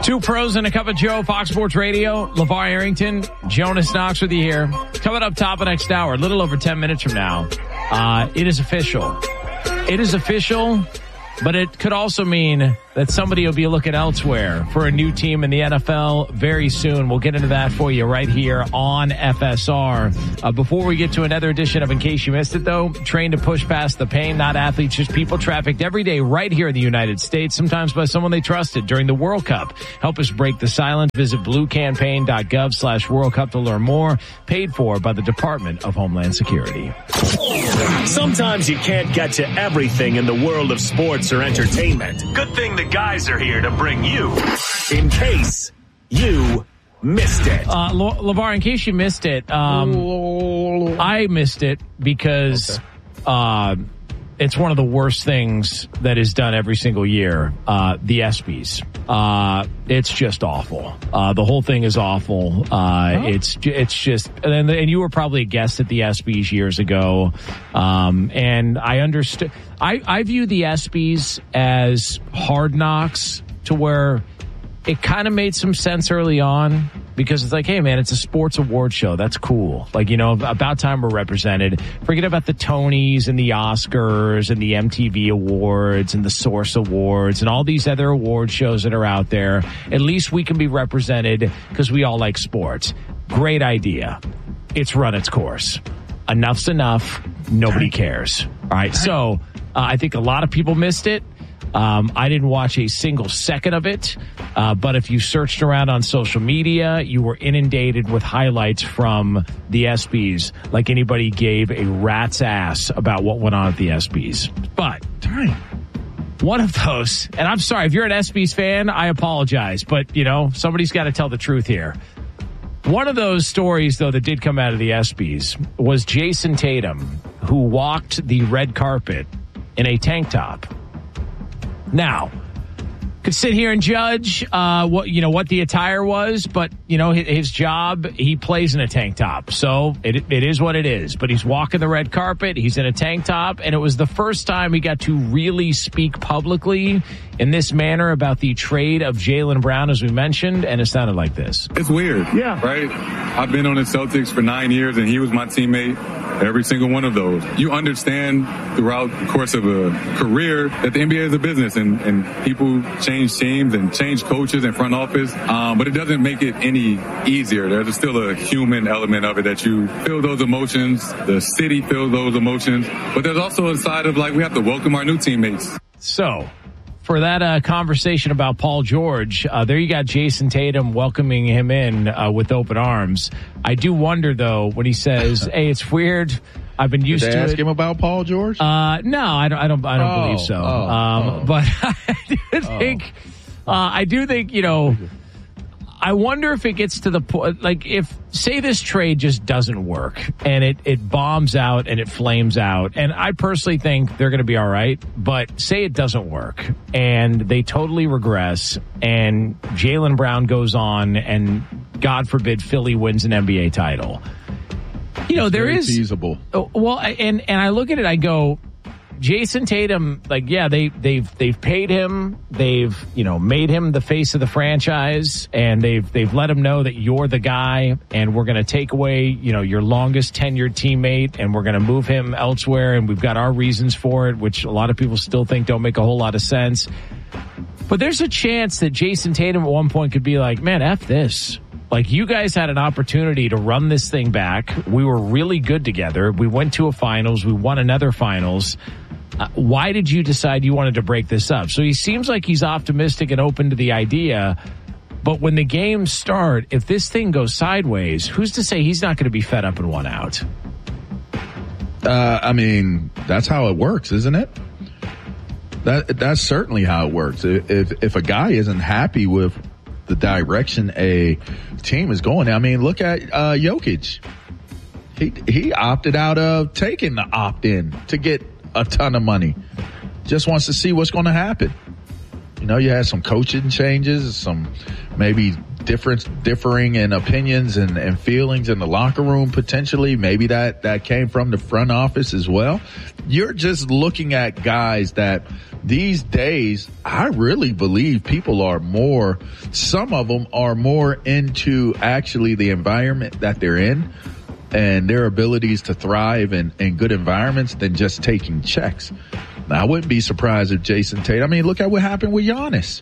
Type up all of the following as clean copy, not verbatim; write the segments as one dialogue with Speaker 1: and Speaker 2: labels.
Speaker 1: Two pros and a cup of Joe, Fox Sports Radio. LeVar Arrington, Jonas Knox with you here. Coming up top of next hour, a little over 10 minutes from now. It is official. It is official, but it could also mean that somebody will be looking elsewhere for a new team in the NFL very soon. We'll get into that for you right here on FSR. Before we get to another edition of In Case You Missed It, though, trained to push past the pain, not athletes, just people trafficked every day right here in the United States, sometimes by someone they trusted during the World Cup. Help us break the silence. Visit bluecampaign.gov/World Cup to learn more. Paid for by the Department of Homeland Security.
Speaker 2: Sometimes you can't get to everything in the world of sports or entertainment. Good thing the guys are here to bring you In Case You Missed It.
Speaker 1: LeVar, in case you missed it, I missed it because it's one of the worst things that is done every single year, the ESPYs. It's just awful. The whole thing is awful. It's just, and you were probably a guest at the ESPYs years ago. And I understood, I view the ESPYs as Hard Knocks, to where it kind of made some sense early on, because it's like, hey man, it's a sports award show. That's cool. Like, you know, about time we're represented. Forget about the Tonys and the Oscars and the MTV Awards and the Source Awards and all these other award shows that are out there. At least we can be represented because we all like sports. Great idea. It's run its course. Enough's enough. Nobody cares. All right. So I think a lot of people missed it. I didn't watch a single second of it, but if you searched around on social media, you were inundated with highlights from the ESPYs, like anybody gave a rat's ass about what went on at the ESPYs. But one of those, and I'm sorry, if you're an ESPYs fan, I apologize, but, you know, somebody's got to tell the truth here. One of those stories, though, that did come out of the ESPYs was Jason Tatum, who walked the red carpet in a tank top. Now, could sit here and judge what the attire was, but you know, his job, he plays in a tank top, so it is what it is. But he's walking the red carpet, he's in a tank top, and it was the first time he got to really speak publicly in this manner about the trade of Jaylen Brown, as we mentioned, and it sounded like this.
Speaker 3: It's weird, yeah, right? I've been on the Celtics for 9 years, and he was my teammate every single one of those. You understand throughout the course of a career that the NBA is a business, and people change teams and change coaches and front office, but it doesn't make it any easier. There's still a human element of it, that you feel those emotions, the city feels those emotions, but there's also a side of, like, we have to welcome our new teammates.
Speaker 1: So, for that conversation about Paul George, there you got Jason Tatum welcoming him in with open arms. I do wonder, though, when he says, hey, it's weird, I've been used to it.
Speaker 4: Did they ask him about Paul George?
Speaker 1: No, I don't believe so. But I do think, you know, I wonder if it gets to the point, like, if, say this trade just doesn't work and it bombs out and it flames out, and I personally think they're going to be all right, but say it doesn't work and they totally regress and Jaylen Brown goes on and, God forbid, Philly wins an NBA title. You know, there is
Speaker 4: feasible.
Speaker 1: Well, and I look at it, I go, Jason Tatum, like, yeah, they've paid him, they've, you know, made him the face of the franchise, and they've let him know that you're the guy, and we're going to take away, you know, your longest tenured teammate, and we're going to move him elsewhere, and we've got our reasons for it, which a lot of people still think don't make a whole lot of sense. But there's a chance that Jason Tatum at one point could be like, man, F this. Like, you guys had an opportunity to run this thing back. We were really good together. We went to a finals. We won another finals. Why did you decide you wanted to break this up? So he seems like he's optimistic and open to the idea. But when the games start, if this thing goes sideways, who's to say he's not going to be fed up and one out?
Speaker 4: I mean, that's how it works, isn't it? That's certainly how it works. If a guy isn't happy with the direction a team is going, I mean, look at Jokic. He opted out of taking the opt-in to get a ton of money. Just wants to see what's going to happen. You know, you had some coaching changes, some maybe differing in opinions and feelings in the locker room potentially. Maybe that came from the front office as well. You're just looking at guys that these days, I really believe some of them are more into actually the environment that they're in and their abilities to thrive in good environments than just taking checks. Now, I wouldn't be surprised if Jason Tatum, look at what happened with Giannis.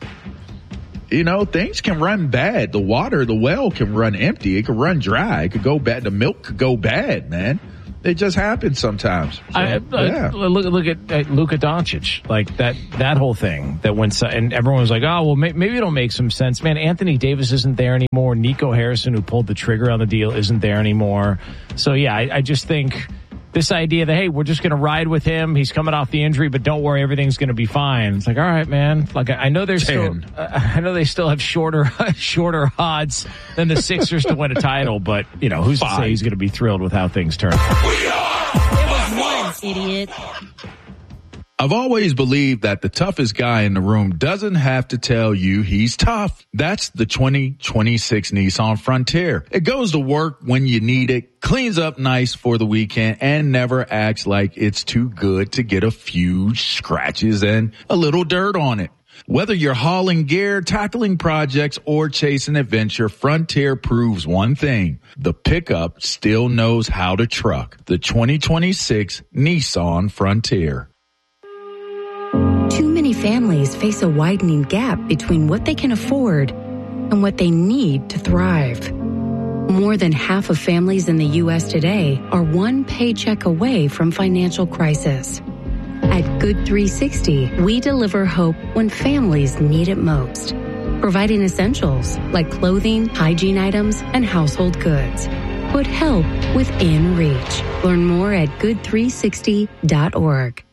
Speaker 4: Things can run bad. The well can run empty. It can run dry. It could go bad. The milk could go bad, man. It just happens sometimes.
Speaker 1: Look at Luka Doncic, like that whole thing that went, and everyone was like, oh, well, maybe it'll make some sense. Man, Anthony Davis isn't there anymore. Nico Harrison, who pulled the trigger on the deal, isn't there anymore. So, yeah, I just think this idea that, hey, we're just going to ride with him. He's coming off the injury, but don't worry, everything's going to be fine. It's like, all right, man. Like, I know they still have shorter odds than the Sixers to win a title, but who's to say he's going to be thrilled with how things turn?
Speaker 5: It was once, idiot.
Speaker 4: I've always believed that the toughest guy in the room doesn't have to tell you he's tough. That's the 2026 Nissan Frontier. It goes to work when you need it, cleans up nice for the weekend, and never acts like it's too good to get a few scratches and a little dirt on it. Whether you're hauling gear, tackling projects, or chasing adventure, Frontier proves one thing. The pickup still knows how to truck. The 2026 Nissan Frontier.
Speaker 6: Too many families face a widening gap between what they can afford and what they need to thrive. More than half of families in the U.S. today are one paycheck away from financial crisis. At Good 360, we deliver hope when families need it most, providing essentials like clothing, hygiene items, and household goods. Put help within reach. Learn more at good360.org.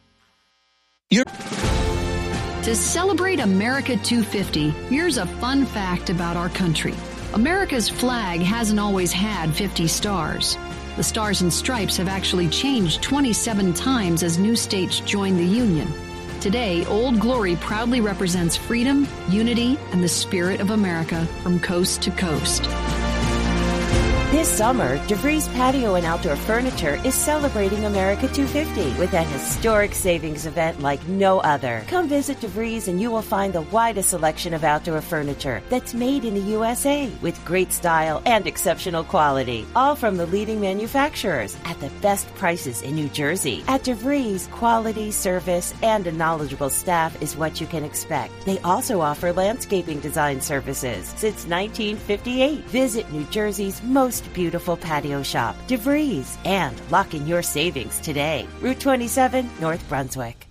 Speaker 7: To celebrate America 250, here's a fun fact about our country. America's flag hasn't always had 50 stars. The Stars and Stripes have actually changed 27 times as new states joined the Union. Today, Old Glory proudly represents freedom, unity, and the spirit of America from coast to coast.
Speaker 8: This summer, DeVries Patio and Outdoor Furniture is celebrating America 250 with a historic savings event like no other. Come visit DeVries and you will find the widest selection of outdoor furniture that's made in the USA with great style and exceptional quality. All from the leading manufacturers at the best prices in New Jersey. At DeVries, quality, service, and a knowledgeable staff is what you can expect. They also offer landscaping design services since 1958. Visit New Jersey's most beautiful patio shop, DeVries, and lock in your savings today. Route 27, North Brunswick.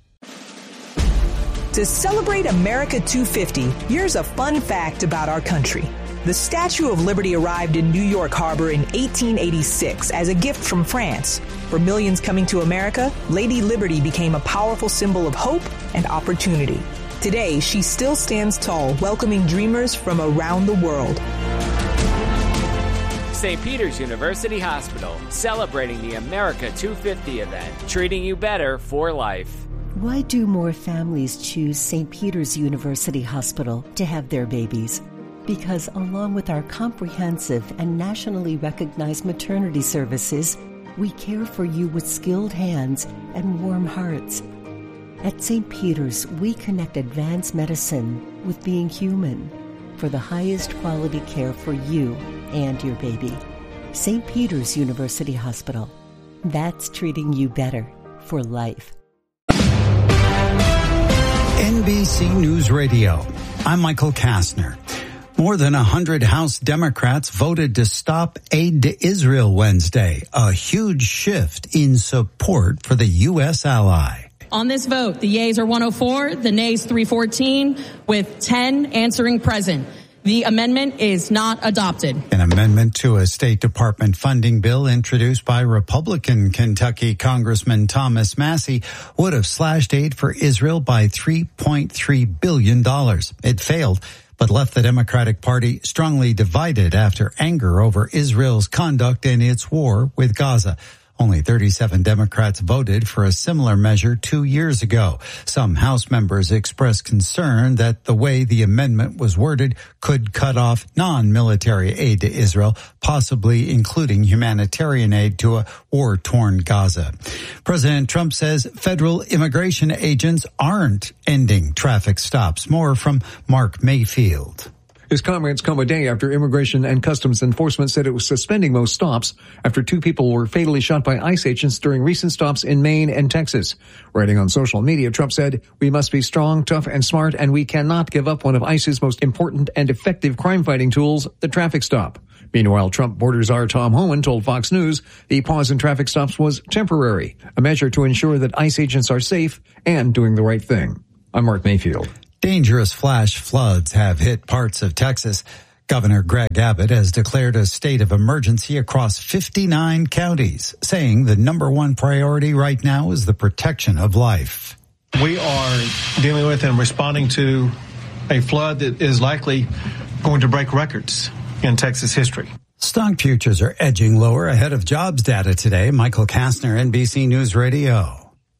Speaker 9: To celebrate America 250, here's a fun fact about our country. The Statue of Liberty arrived in New York Harbor in 1886 as a gift from France. For millions coming to America, Lady Liberty became a powerful symbol of hope and opportunity. Today, she still stands tall, welcoming dreamers from around the world.
Speaker 10: St. Peter's University Hospital, celebrating the America 250 event, treating you better for life.
Speaker 11: Why do more families choose St. Peter's University Hospital to have their babies? Because along with our comprehensive and nationally recognized maternity services, we care for you with skilled hands and warm hearts. At St. Peter's, we connect advanced medicine with being human for the highest quality care for you and your baby. St. Peter's University Hospital. That's treating you better for life.
Speaker 12: NBC News Radio. I'm Michael Kastner. More than 100 House Democrats voted to stop aid to Israel Wednesday, a huge shift in support for the U.S. ally.
Speaker 13: On this vote, the yeas are 104, the nays 314, with 10 answering present. The amendment is not adopted.
Speaker 12: An amendment to a State Department funding bill introduced by Republican Kentucky Congressman Thomas Massie would have slashed aid for Israel by $3.3 billion. It failed, but left the Democratic Party strongly divided after anger over Israel's conduct in its war with Gaza. Only 37 Democrats voted for a similar measure 2 years ago. Some House members expressed concern that the way the amendment was worded could cut off non-military aid to Israel, possibly including humanitarian aid to a war-torn Gaza. President Trump says federal immigration agents aren't ending traffic stops. More from Mark Mayfield.
Speaker 14: His comments come a day after Immigration and Customs Enforcement said it was suspending most stops after 2 people were fatally shot by ICE agents during recent stops in Maine and Texas. Writing on social media, Trump said, "We must be strong, tough, and smart, and we cannot give up one of ICE's most important and effective crime-fighting tools, the traffic stop." Meanwhile, Trump border czar Tom Homan told Fox News the pause in traffic stops was temporary, a measure to ensure that ICE agents are safe and doing the right thing. I'm Mark Mayfield.
Speaker 12: Dangerous flash floods have hit parts of Texas. Governor Greg Abbott has declared a state of emergency across 59 counties, saying the number one priority right now is the protection of life.
Speaker 15: We are dealing with and responding to a flood that is likely going to break records in Texas history.
Speaker 12: Stock futures are edging lower ahead of jobs data today. Michael Kastner, NBC News Radio.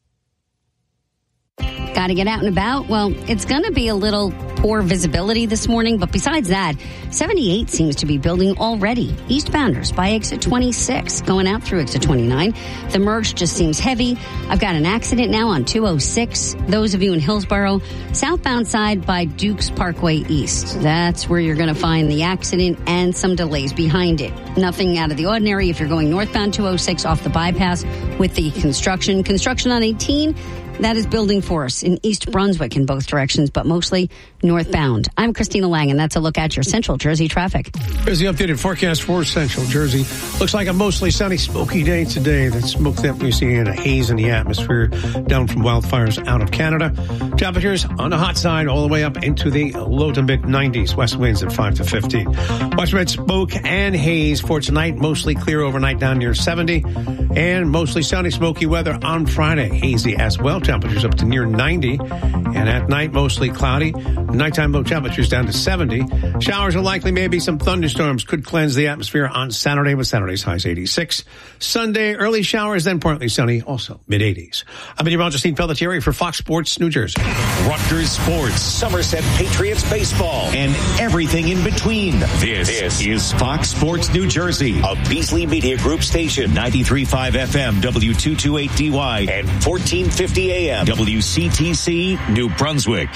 Speaker 16: Got to get out and about? Well, it's going to be a little poor visibility this morning, but besides that, 78 seems to be building already. Eastbounders by exit 26, going out through exit 29. The merge just seems heavy. I've got an accident now on 206. Those of you in Hillsborough, southbound side by Dukes Parkway East. That's where you're going to find the accident and some delays behind it. Nothing out of the ordinary if you're going northbound 206 off the bypass with the construction. Construction on 18. That is building for us in East Brunswick in both directions, but mostly northbound. I'm Christina Lang, and that's a look at your Central Jersey traffic.
Speaker 17: Here's the updated forecast for Central Jersey. Looks like a mostly sunny, smoky day today. That smoke that we see in a haze in the atmosphere down from wildfires out of Canada. Temperatures on the hot side all the way up into the low to mid 90s. West winds at 5 to 15. Widespread smoke and haze for tonight. Mostly clear overnight down near 70. And mostly sunny, smoky weather on Friday. Hazy as well. Temperatures up to near 90. And at night, mostly cloudy. Nighttime low temperatures down to 70. Showers are likely, maybe some thunderstorms could cleanse the atmosphere on Saturday with Saturday's highs 86. Sunday, early showers, then partly sunny, also mid-80s. I'm Meteorologist Justine Pelletieri for Fox Sports New Jersey.
Speaker 2: Rutgers Sports, Somerset Patriots baseball, and everything in between. This is Fox Sports New Jersey, a Beasley Media Group station, 93.5 FM, W228DY, and 1450 AM, WCTC, New Brunswick.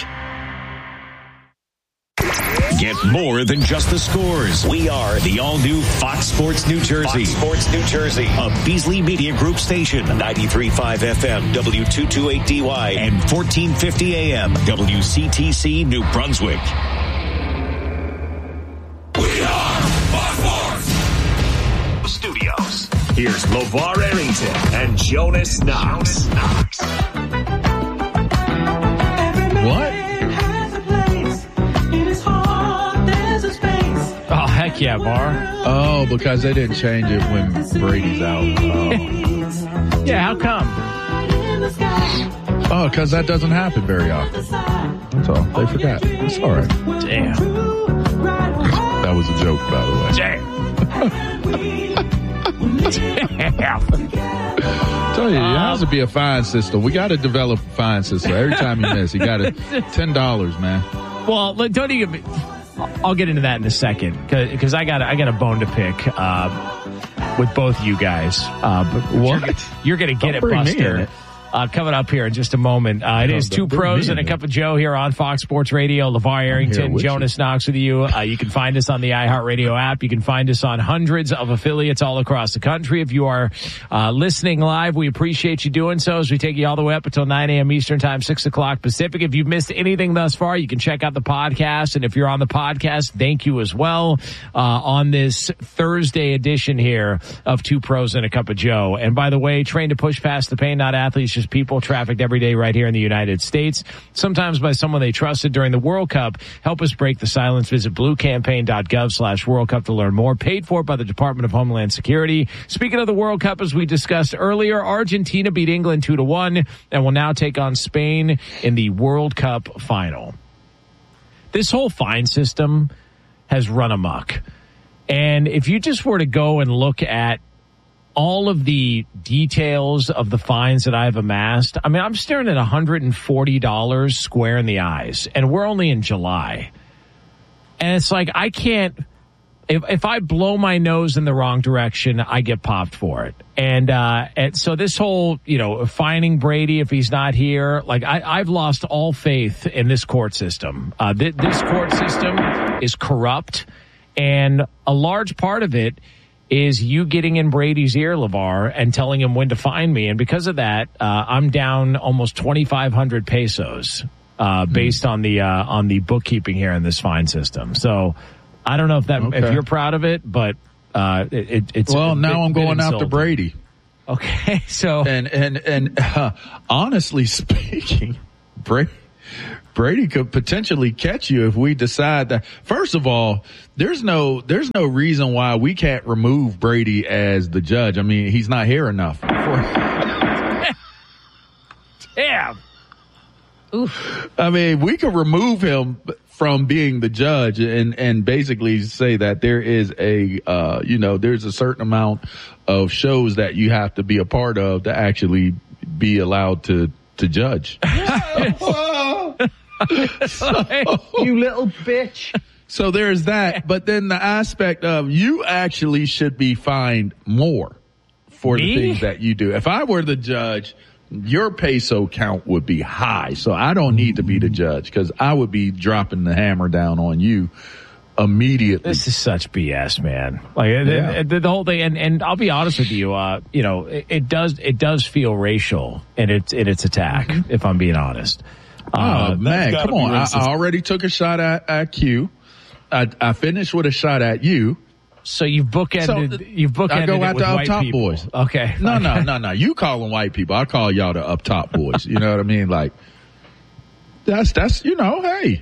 Speaker 2: Get more than just the scores. We are the all-new Fox Sports New Jersey. Fox Sports New Jersey, a Beasley Media Group station, 93.5 FM, W228DY, and 1450 AM, WCTC, New Brunswick. We are Fox Sports Studios. Here's LeVar Arrington and Jonas Knox.
Speaker 1: What? Oh, heck yeah, Var.
Speaker 4: Oh, because they didn't change it when Brady's out. Oh.
Speaker 1: Yeah, how come?
Speaker 4: Oh, because that doesn't happen very often. That's all. They forgot. It's all right.
Speaker 1: Damn.
Speaker 4: That was a joke, by the way.
Speaker 1: Damn.
Speaker 4: Tell you, it has to be a fine system. We got to develop a fine system. Every time you miss, you got to $10, man.
Speaker 1: Well, don't even. I'll get into that in a second because I got a bone to pick with both you guys. But
Speaker 4: what?
Speaker 1: You're going to get it, Buster. Coming up here in just a moment. It is Two Pros and a Cup of Joe here on Fox Sports Radio. LeVar Arrington, Jonas Knox with you. You can find us on the iHeartRadio app. You can find us on hundreds of affiliates all across the country. If you are listening live, we appreciate you doing so as we take you all the way up until 9 a.m. Eastern Time, 6 o'clock Pacific. If you've missed anything thus far, you can check out the podcast. And if you're on the podcast, thank you as well on this Thursday edition here of Two Pros and a Cup of Joe. And by the way, trained to push past the pain, not athletes, just people trafficked every day right here in the United States, sometimes by someone they trusted during the World Cup. Help us break the silence. Visit bluecampaign.gov/World Cup to learn more. Paid for by the Department of Homeland Security. Speaking of the World Cup, as we discussed earlier, Argentina beat England 2-1 and will now take on Spain in the World Cup final. This whole fine system has run amok. And if you just were to go and look at all of the details of the fines that I've amassed, I mean, I'm staring at $140 square in the eyes, and we're only in July. And it's like, I can't, if I blow my nose in the wrong direction, I get popped for it. And so this whole, fining Brady if he's not here, like I've lost all faith in this court system. This court system is corrupt, and a large part of it is you getting in Brady's ear, LeVar, and telling him when to fine me. And because of that, I'm down almost 2,500 pesos based on the bookkeeping here in this fine system. So I don't know if you're proud of it, but it's
Speaker 4: well. Now I'm going after Brady.
Speaker 1: Okay, so
Speaker 4: and honestly speaking, Brady could potentially catch you if we decide that. First of all, there's no reason why we can't remove Brady as the judge. I mean, he's not here enough.
Speaker 1: Damn. Oof.
Speaker 4: I mean, we could remove him from being the judge and basically say that there is there's a certain amount of shows that you have to be a part of to actually be allowed to judge.
Speaker 17: You little bitch.
Speaker 4: So there's that. But then the aspect of you actually should be fined more for the things that you do. If I were the judge, your peso count would be high. So I don't need to be the judge because I would be dropping the hammer down on you immediately.
Speaker 1: This is such BS, man. Like the whole thing. And I'll be honest with you. It does feel racial in its attack. Mm-hmm. If I'm being honest.
Speaker 4: Oh man, come on! I already took a shot at Q. I finished with a shot at you.
Speaker 1: So you've bookended. I go after up top boys. Okay.
Speaker 4: No. You call them white people. I call y'all the up top boys. You know what I mean? Like that's hey.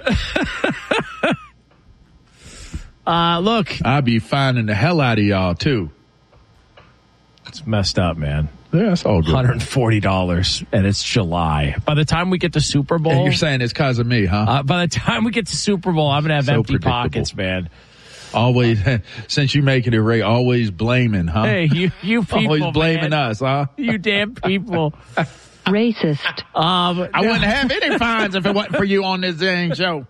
Speaker 1: Look,
Speaker 4: I'd be finding the hell out of y'all too.
Speaker 1: It's messed up, man.
Speaker 4: Yeah, that's all good.
Speaker 1: $140, and it's July. By the time we get to Super Bowl,
Speaker 4: and you're saying it's because of me, huh?
Speaker 1: By the time we get to Super Bowl, I'm gonna have empty pockets, man.
Speaker 4: Always, since you make it a rate, always blaming, huh?
Speaker 1: Hey, you people,
Speaker 4: always blaming us, huh?
Speaker 1: You damn people.
Speaker 6: Racist.
Speaker 4: I wouldn't have any fines if it wasn't for you on this dang show.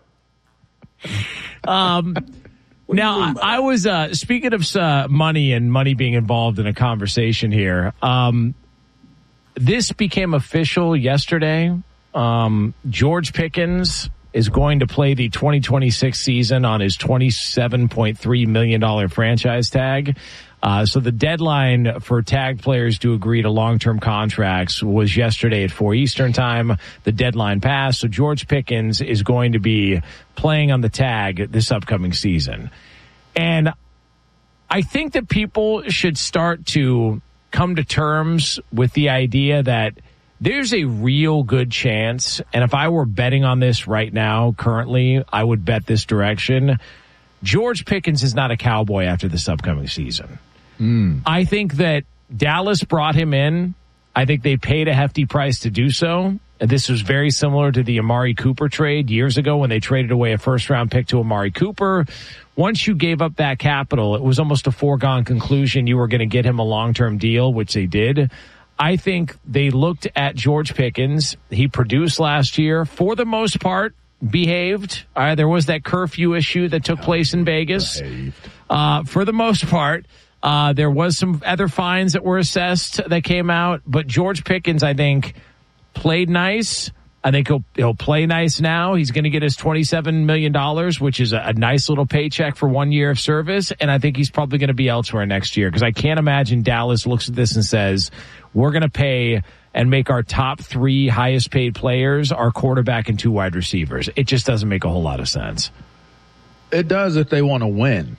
Speaker 1: Now, I was, speaking of money and money being involved in a conversation here, this became official yesterday. George Pickens is going to play the 2026 season on his $27.3 million franchise tag. So the deadline for tagged players to agree to long-term contracts was yesterday at 4 Eastern time. The deadline passed. So George Pickens is going to be playing on the tag this upcoming season. And I think that people should start to come to terms with the idea that there's a real good chance. And if I were betting on this right now, currently, I would bet this direction. George Pickens is not a Cowboy after this upcoming season. I think that Dallas brought him in. I think they paid a hefty price to do so. And this was very similar to the Amari Cooper trade years ago when they traded away a first-round pick to Amari Cooper. Once you gave up that capital, it was almost a foregone conclusion you were going to get him a long-term deal, which they did. I think they looked at George Pickens. He produced last year. For the most part, behaved. There was that curfew issue that took place in Vegas. For the most part, there was some other fines that were assessed that came out. But George Pickens, I think, played nice. I think he'll play nice now. He's going to get his $27 million, which is a nice little paycheck for 1 year of service. And I think he's probably going to be elsewhere next year because I can't imagine Dallas looks at this and says, we're going to pay and make our top three highest paid players our quarterback and two wide receivers. It just doesn't make a whole lot of sense.
Speaker 4: It does if they want to win.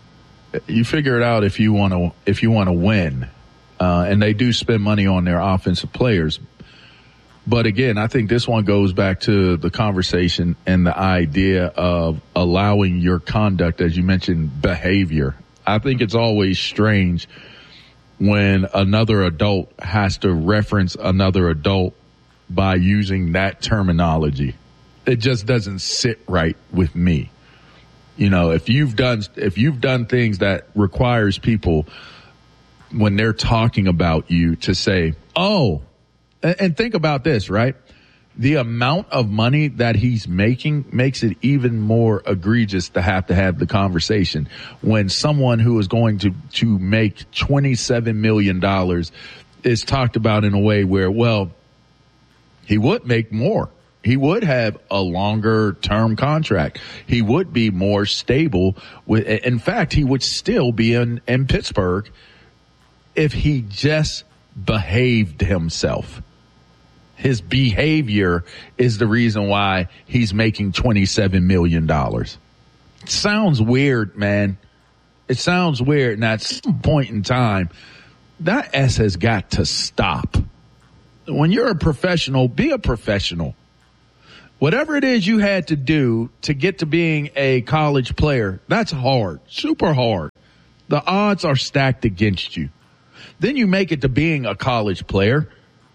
Speaker 4: You figure it out if you want to win. And they do spend money on their offensive players. But again, I think this one goes back to the conversation and the idea of allowing your conduct, as you mentioned, behavior. I think it's always strange when another adult has to reference another adult by using that terminology. It just doesn't sit right with me. You know, if you've done things that requires people when they're talking about you to say, oh, and think about this, right? The amount of money that he's making makes it even more egregious to have the conversation when someone who is going to make $27 million is talked about in a way where, well, he would make more. He would have a longer term contract. He would be more stable. In fact, he would still be in Pittsburgh if he just behaved himself. His behavior is the reason why he's making $27 million. It sounds weird, man. It sounds weird. And at some point in time, that S has got to stop. When you're a professional, be a professional. Whatever it is you had to do to get to being a college player, that's hard, super hard. The odds are stacked against you. Then you make it to being a college player.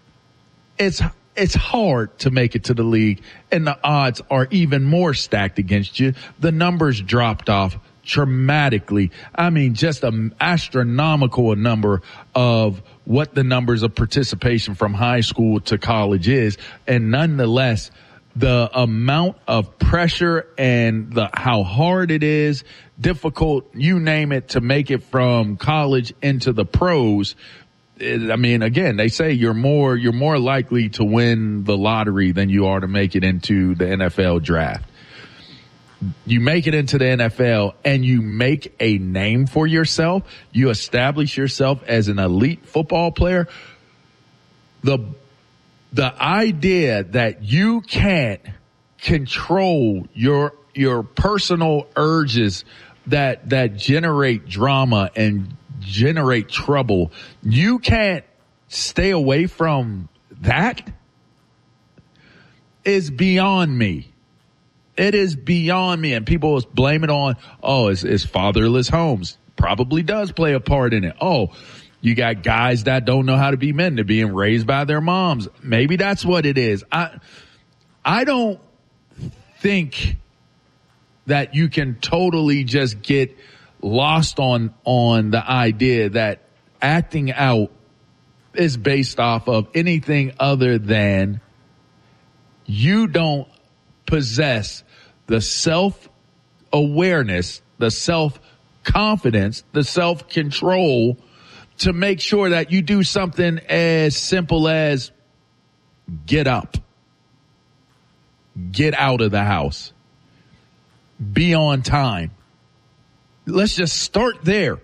Speaker 4: It's hard to make it to the league, and the odds are even more stacked against you. The numbers dropped off dramatically. I mean, just an astronomical number of what the numbers of participation from high school to college is. And nonetheless, the amount of pressure and how hard it is, difficult, you name it, to make it from college into the pros. I mean, again, they say you're more likely to win the lottery than you are to make it into the NFL draft. You make it into the NFL and you make a name for yourself. You establish yourself as an elite football player. The idea that you can't control your personal urges that generate drama and generate trouble, you can't stay away from that, is beyond me. It is beyond me. And people blame it on, it's fatherless homes. Probably does play a part in it. Oh, you got guys that don't know how to be men. They're being raised by their moms. Maybe that's what it is. I don't think that you can totally just get lost on the idea that acting out is based off of anything other than you don't possess the self-awareness, the self-confidence, the self-control to make sure that you do something as simple as get up, get out of the house, be on time. Let's just start there.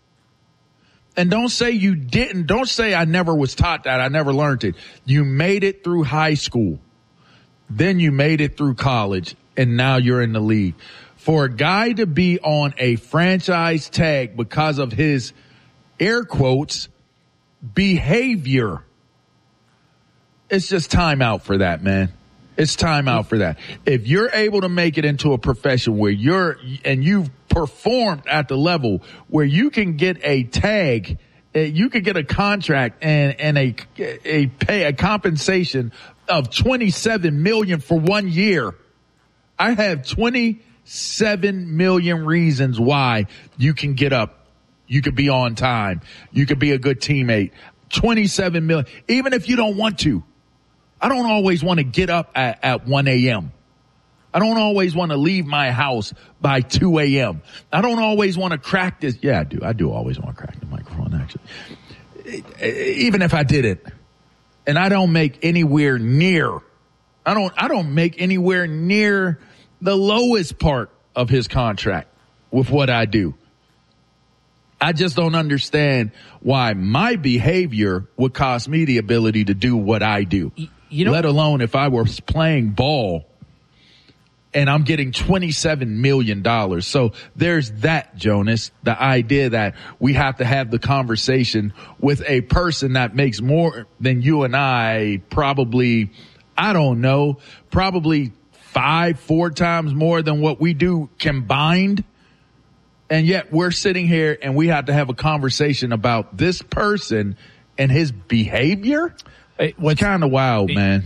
Speaker 4: And don't say you didn't. Don't say I never was taught that. I never learned it. You made it through high school. Then you made it through college, and now you're in the league. For a guy to be on a franchise tag because of his, air quotes, behavior, it's just time out for that, man. It's time out for that. If you're able to make it into a profession where you've performed at the level where you can get a tag, you can get a contract and a compensation of $27 million for 1 year. I have 27 million reasons why you can get up. You could be on time. You could be a good teammate. 27 million. Even if you don't want to. I don't always want to get up at 1 a.m. I don't always want to leave my house by 2 a.m. I don't always want to crack this. Yeah, I do. I do always want to crack the microphone, actually. Even if I didn't. And I don't make anywhere near. I don't make anywhere near the lowest part of his contract with what I do. I just don't understand why my behavior would cost me the ability to do what I do. Let alone if I were playing ball and I'm getting $27 million. So there's that, Jonas, the idea that we have to have the conversation with a person that makes more than you and I, probably, I don't know, probably 4 times more than what we do combined. And yet we're sitting here and we have to have a conversation about this person and his behavior. What's kind of wild, man.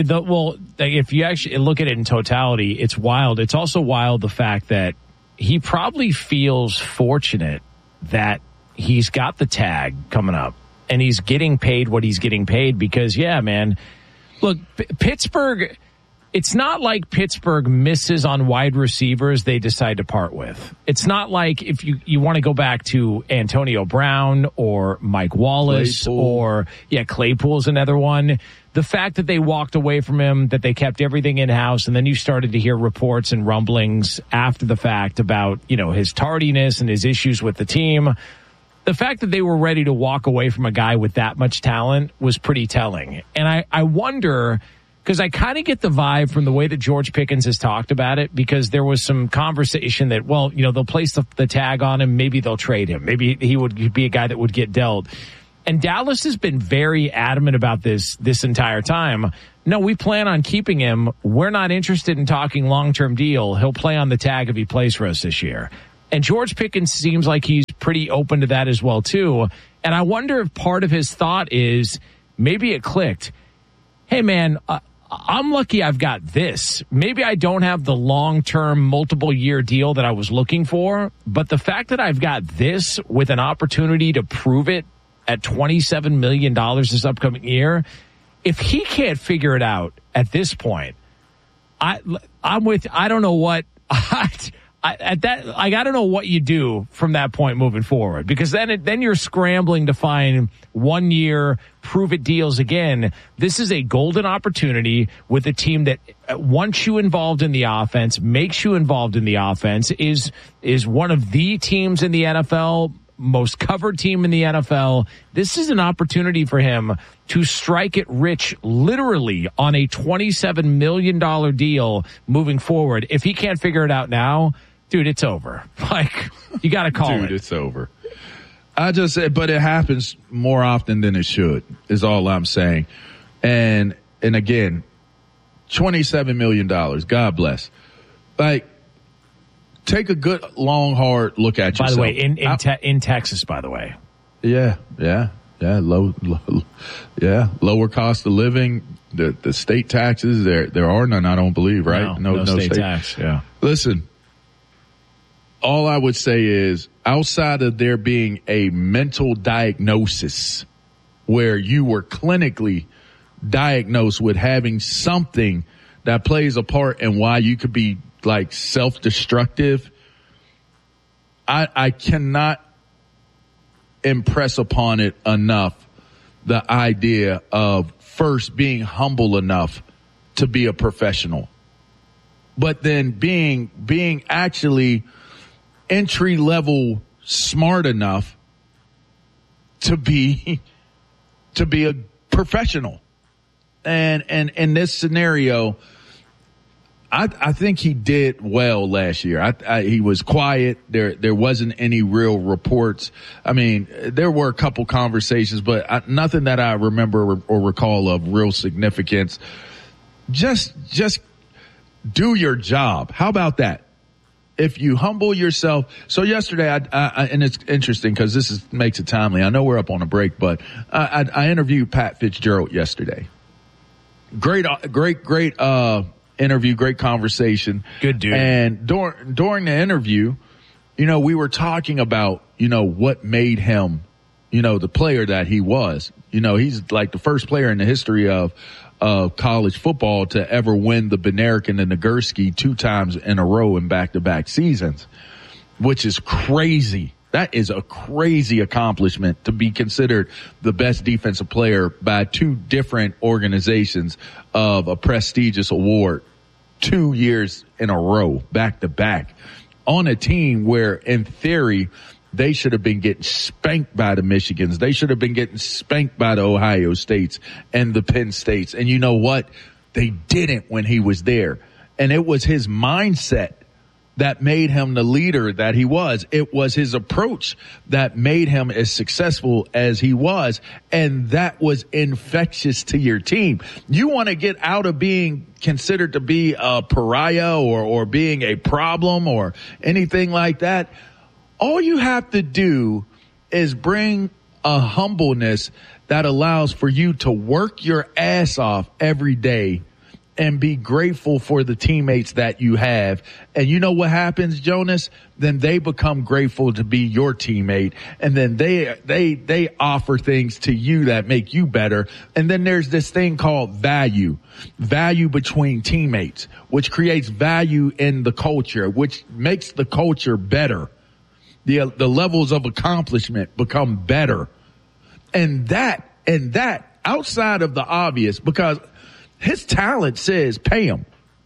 Speaker 4: If you actually look at it in totality, it's wild. It's also wild the fact that he probably feels fortunate that
Speaker 1: he's got the tag coming up and he's getting paid what he's getting paid because, yeah, man, look, Pittsburgh, it's not like Pittsburgh misses on wide receivers they decide to part with. It's not like if you want to go back to Antonio Brown or Mike Wallace or, Claypool's another one. The fact that they walked away from him, that they kept everything in-house, and then you started to hear reports and rumblings after the fact about, his tardiness and his issues with the team. The fact that they were ready to walk away from a guy with that much talent was pretty telling. And I wonder, because I kind of get the vibe from the way that George Pickens has talked about it, because there was some conversation that, they'll place the tag on him, maybe they'll trade him. Maybe he would be a guy that would get dealt. And Dallas has been very adamant about this entire time. No, we plan on keeping him. We're not interested in talking long-term deal. He'll play on the tag if he plays for us this year. And George Pickens seems like he's pretty open to that as well, too. And I wonder if part of his thought is maybe it clicked. Hey, man, I'm lucky I've got this. Maybe I don't have the long-term multiple-year deal that I was looking for, but the fact that I've got this with an opportunity to prove it at $27 million this upcoming year, if he can't figure it out at this point, I don't know what I don't know what you do from that point moving forward, because then you're scrambling to find 1 year prove it deals again. This is a golden opportunity with a team that wants you involved in the offense, makes you involved in the offense, is one of the teams in the NFL, most covered team in the NFL. This is an opportunity for him to strike it rich, literally on a $27 million deal moving forward. If he can't figure it out now, dude, it's over. Like, you got to call it.
Speaker 4: Dude, it's over. But it happens more often than it should, is all I'm saying. And again, $27 million. God bless. Like, take a good, long, hard look at yourself.
Speaker 1: By the way, in Texas, by the way.
Speaker 4: Yeah. Lower cost of living. The state taxes, there are none, I don't believe, right?
Speaker 1: No state tax, yeah.
Speaker 4: Listen, all I would say is, outside of there being a mental diagnosis where you were clinically diagnosed with having something that plays a part in why you could be like self-destructive, I cannot impress upon it enough the idea of first being humble enough to be a professional, but then being actually entry level smart enough to be a professional. And in this scenario, I think he did well last year. He was quiet. There wasn't any real reports. I mean, there were a couple conversations, but nothing that I remember or recall of real significance. Just do your job. How about that? If you humble yourself. So yesterday, and it's interesting because this makes it timely. I know we're up on a break, but I interviewed Pat Fitzgerald yesterday. Great interview, great conversation.
Speaker 1: Good dude.
Speaker 4: And during the interview, we were talking about, what made him, the player that he was. He's like the first player in the history of college football to ever win the Bednarik and the Nagurski 2 times in a row in back-to-back seasons, which is crazy. That is a crazy accomplishment to be considered the best defensive player by 2 different organizations of a prestigious award 2 years in a row, back-to-back, on a team where, in theory, they should have been getting spanked by the Michigans. They should have been getting spanked by the Ohio States and the Penn States. And you know what? They didn't when he was there. And it was his mindset that made him the leader that he was. It was his approach that made him as successful as he was. And that was infectious to your team. You want to get out of being considered to be a pariah or being a problem or anything like that. All you have to do is bring a humbleness that allows for you to work your ass off every day and be grateful for the teammates that you have. And you know what happens, Jonas? Then they become grateful to be your teammate. And then they offer things to you that make you better. And then there's this thing called value between teammates, which creates value in the culture, which makes the culture better. The levels of accomplishment become better. And that outside of the obvious, because his talent says pay him.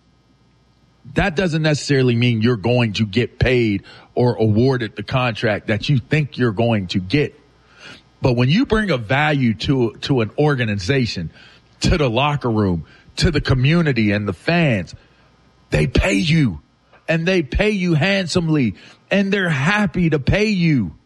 Speaker 4: That doesn't necessarily mean you're going to get paid or awarded the contract that you think you're going to get. But when you bring a value to an organization, to the locker room, to the community and the fans, they pay you, and they pay you handsomely, and they're happy to pay you.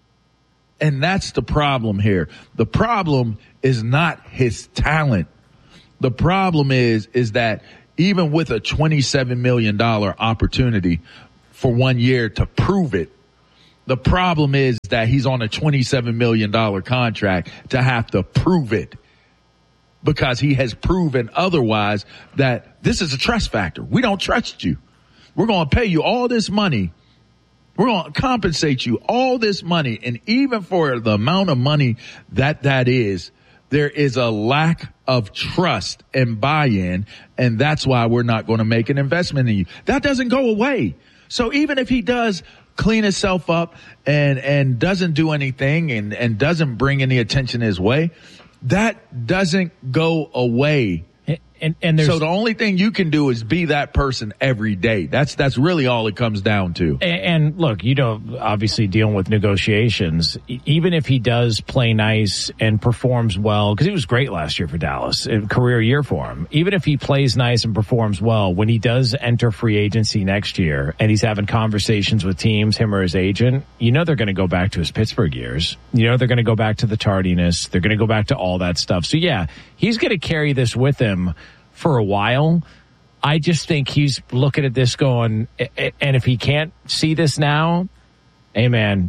Speaker 4: And that's the problem here. The problem is not his talent. The problem is that even with a $27 million opportunity for 1 year to prove it, the problem is that he's on a $27 million contract to have to prove it, because he has proven otherwise that this is a trust factor. We don't trust you. We're going to pay you all this money. We're going to compensate you all this money. And even for the amount of money that is, there is a lack of trust and buy-in, and that's why we're not going to make an investment in you. That doesn't go away. So even if he does clean himself up and doesn't do anything and doesn't bring any attention his way, that doesn't go away. And so the only thing you can do is be that person every day. That's really all it comes down to.
Speaker 1: And look, obviously dealing with negotiations, even if he does play nice and performs well, because he was great last year for Dallas, a career year for him. Even if he plays nice and performs well, when he does enter free agency next year and he's having conversations with teams, him or his agent, they're going to go back to his Pittsburgh years. They're going to go back to the tardiness. They're going to go back to all that stuff. So yeah, he's going to carry this with him for a while. I just think he's looking at this going, and if he can't see this now, hey man,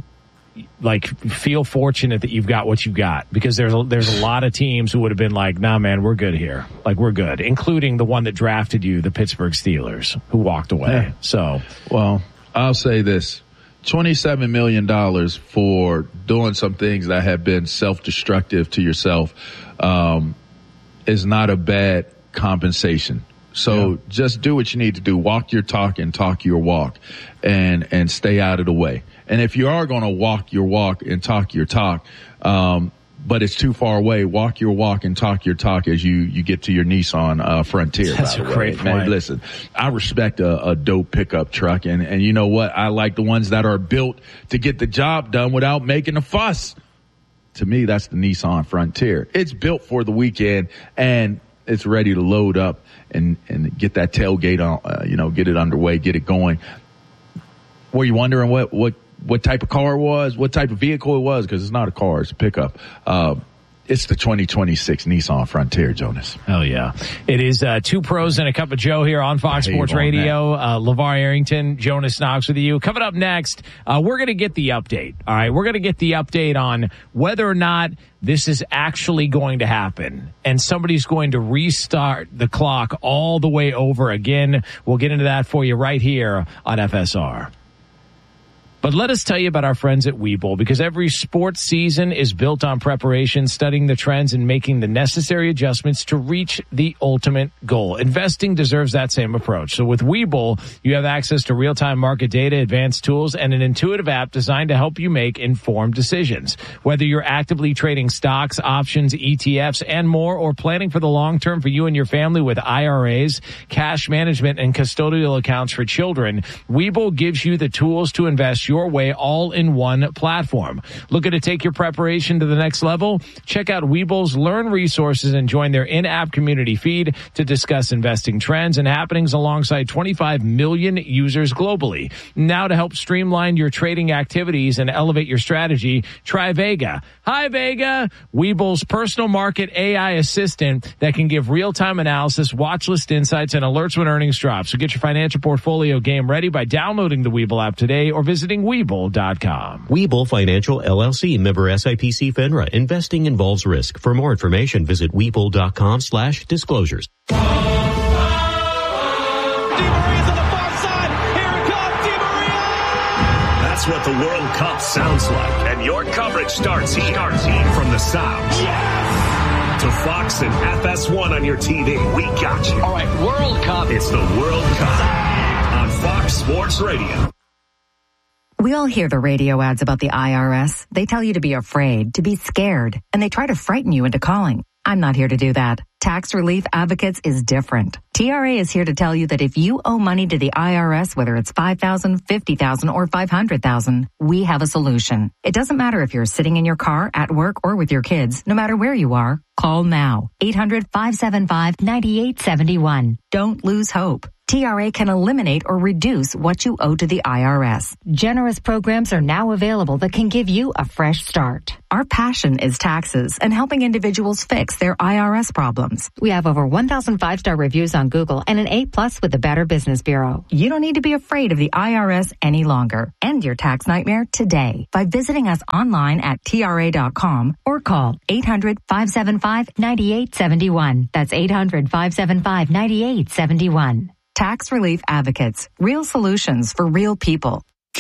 Speaker 1: feel fortunate that you've got what you got, because there's a lot of teams who would have been like, nah man, we're good here. We're good, including the one that drafted you, the Pittsburgh Steelers, who walked away. Yeah. So,
Speaker 4: well, I'll say this. $27 million for doing some things that have been self-destructive to yourself is not a bad compensation. So just do what you need to do. Walk your talk and talk your walk, and stay out of the way. And if you are going to walk your walk and talk your talk, but it's too far away, walk your walk and talk your talk as you get to your Nissan Frontier.
Speaker 1: That's a great point.
Speaker 4: Man, listen, I respect a dope pickup truck, and you know what? I like the ones that are built to get the job done without making a fuss. To me, that's the Nissan Frontier. It's built for the weekend, and it's ready to load up and get that tailgate on, get it underway, get it going. Were you wondering what type of car it was, what type of vehicle it was? Because it's not a car, it's a pickup. It's the 2026 Nissan Frontier, Jonas.
Speaker 1: Hell yeah. It is Two Pros and a Cup of Joe here on Fox Sports Radio. LeVar Arrington, Jonas Knox with you. Coming up next, we're going to get the update. All right. We're going to get the update on whether or not this is actually going to happen and somebody's going to restart the clock all the way over again. We'll get into that for you right here on FSR. But let us tell you about our friends at Webull, because every sports season is built on preparation, studying the trends, and making the necessary adjustments to reach the ultimate goal. Investing deserves that same approach. So with Webull, you have access to real-time market data, advanced tools, and an intuitive app designed to help you make informed decisions. Whether you're actively trading stocks, options, ETFs, and more, or planning for the long term for you and your family with IRAs, cash management, and custodial accounts for children, Webull gives you the tools to invest your way all in one platform. Looking to take your preparation to the next level? Check out Webull's Learn resources and join their in-app community feed to discuss investing trends and happenings alongside 25 million users globally. Now to help streamline your trading activities and elevate your strategy, try Vega. Hi, Vega, Webull's personal market AI assistant that can give real-time analysis, watch list insights, and alerts when earnings drop. So get your financial portfolio game ready by downloading the Webull app today or visiting Webull.com.
Speaker 18: Webull Financial LLC, member SIPC FINRA. Investing involves risk. For more information, visit Webull.com/disclosures.
Speaker 19: That's what the World Cup sounds like. And your coverage starts here. From the sound to Fox and FS1 on your TV. We got you.
Speaker 20: All right, World Cup.
Speaker 19: It's the World Cup on Fox Sports Radio.
Speaker 21: We all hear the radio ads about the IRS. They tell you to be afraid, to be scared, and they try to frighten you into calling. I'm not here to do that. Tax Relief Advocates is different. TRA is here to tell you that if you owe money to the IRS, whether it's $5,000, $50,000, or $500,000, we have a solution. It doesn't matter if you're sitting in your car, at work, or with your kids. No matter where you are, call now. 800-575-9871. Don't lose hope. TRA can eliminate or reduce what you owe to the IRS. Generous programs are now available that can give you a fresh start. Our passion is taxes and helping individuals fix their IRS problems. We have over 1,000 5-star reviews on Google and an A+ with the Better Business Bureau. You don't need to be afraid of the IRS any longer. End your tax nightmare today by visiting us online at TRA.com or call 800-575-9871. That's 800-575-9871. Tax Relief Advocates. Real solutions for real people.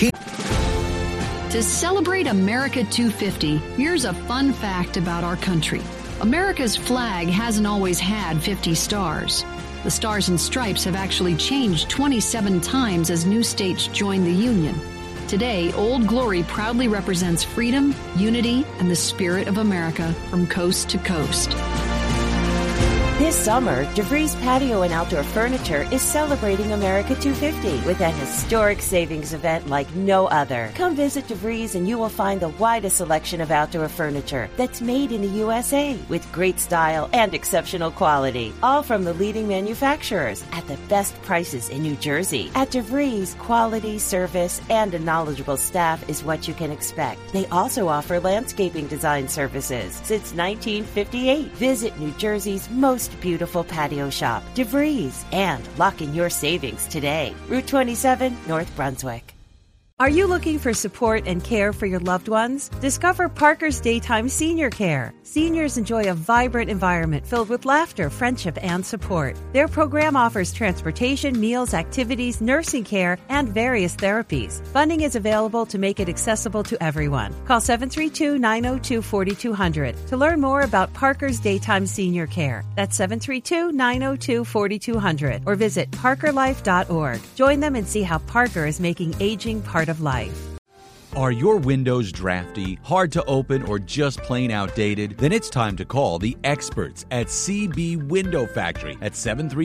Speaker 7: To celebrate America 250, here's a fun fact about our country. America's flag hasn't always had 50 stars. The Stars and Stripes have actually changed 27 times as new states joined the Union. Today, Old Glory proudly represents freedom, unity, and the spirit of America from coast to coast.
Speaker 8: This summer, DeVries Patio and Outdoor Furniture is celebrating America 250 with a historic savings event like no other. Come visit DeVries and you will find the widest selection of outdoor furniture that's made in the USA with great style and exceptional quality, all from the leading manufacturers at the best prices in New Jersey. At DeVries, quality, service, and a knowledgeable staff is what you can expect. They also offer landscaping design services since 1958. Visit New Jersey's most beautiful patio shop, DeVries, and lock in your savings today. Route 27, North Brunswick. Are you looking for support and care for your loved ones? Discover Parker's Daytime Senior Care. Seniors enjoy a vibrant environment filled with laughter, friendship, and support. Their program offers transportation, meals, activities, nursing care, and various therapies. Funding is available to make it accessible to everyone. Call 732-902-4200 to learn more about Parker's Daytime Senior Care. That's 732-902-4200 or visit parkerlife.org. Join them and see how Parker is making aging part of life.
Speaker 22: Are your windows drafty, hard to open, or just plain outdated? Then it's time to call the experts at CB Window Factory at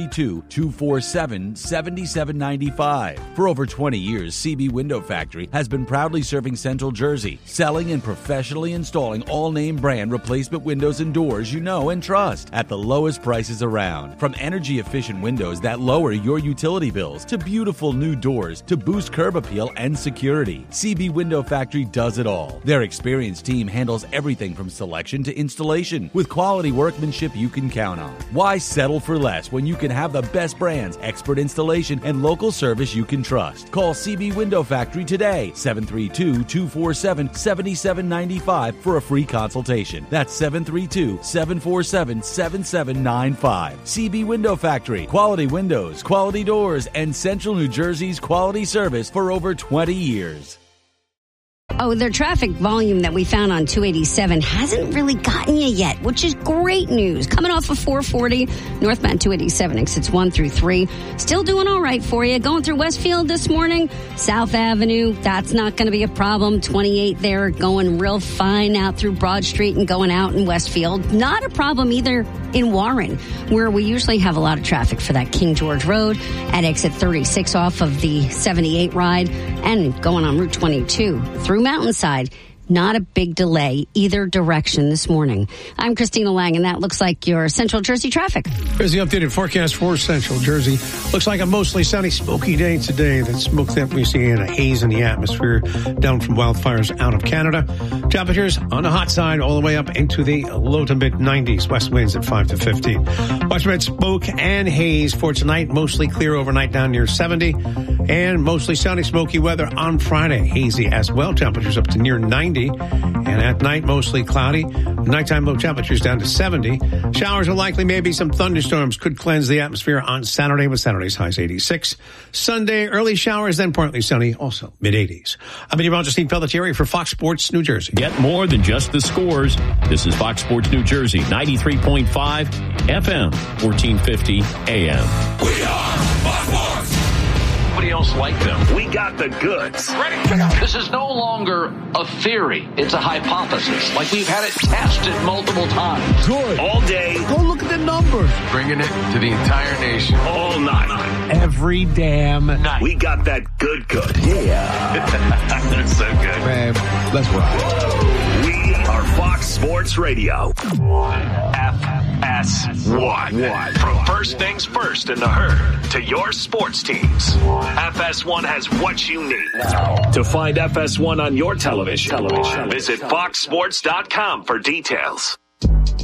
Speaker 22: 732-247-7795. For over 20 years, CB Window Factory has been proudly serving Central Jersey, selling and professionally installing all-name brand replacement windows and doors you know and trust at the lowest prices around. From energy-efficient windows that lower your utility bills to beautiful new doors to boost curb appeal and security, CB Window Factory does it all. Their experienced team handles everything from selection to installation with quality workmanship you can count on. Why settle for less when you can have the best brands, expert installation, and local service you can trust? Call CB Window Factory today, 732-247-7795 for a free consultation. That's 732-747-7795. CB Window Factory. Quality windows, quality doors, and Central New Jersey's quality service for over 20 years.
Speaker 16: Oh, their traffic volume that we found on 287 hasn't really gotten you yet, which is great news. Coming off of 440, northbound 287, exits 1 through 3. Still doing all right for you. Going through Westfield this morning, South Avenue, that's not going to be a problem. 28 there, going real fine out through Broad Street and going out in Westfield. Not a problem either in Warren, where we usually have a lot of traffic for that King George Road at exit 36 off of the 78 ride and going on Route 22 through Mountainside. Not a big delay either direction this morning. I'm Christina Lang, and that looks like your Central Jersey traffic.
Speaker 17: Here's the updated forecast for Central Jersey. Looks like a mostly sunny, smoky day today. That smoke that we see in a haze in the atmosphere down from wildfires out of Canada. Temperatures on the hot side all the way up into the low to mid 90s. West winds at 5 to 15. Widespread smoke and haze for tonight. Mostly clear overnight down near 70. And mostly sunny, smoky weather on Friday. Hazy as well. Temperatures up to near 90. 90. And at night, mostly cloudy. Nighttime low temperatures down to 70. Showers are likely, maybe some thunderstorms could cleanse the atmosphere on Saturday, with Saturday's highs 86. Sunday, early showers, then partly sunny, also mid-80s. I'm meteorologist Steve Pelletieri for Fox Sports New Jersey.
Speaker 3: Get more than just the scores. This is Fox Sports New Jersey, 93.5 FM, 1450 AM.
Speaker 19: We are Fox Sports.
Speaker 3: Nobody else like them.
Speaker 19: We got the goods.
Speaker 3: Ready? This is no longer a theory. It's a hypothesis. Like we've had it tested multiple times.
Speaker 19: Good. All day.
Speaker 17: Go look at the numbers.
Speaker 3: Bringing it to the entire nation.
Speaker 19: All night.
Speaker 17: Every damn night.
Speaker 19: We got that good. Yeah. They're so good.
Speaker 4: Man, let's rock.
Speaker 19: We are Fox Sports Radio. FS1. From first things first in the herd to your sports teams, FS1 has what you need. To find FS1 on your television, visit foxsports.com for details.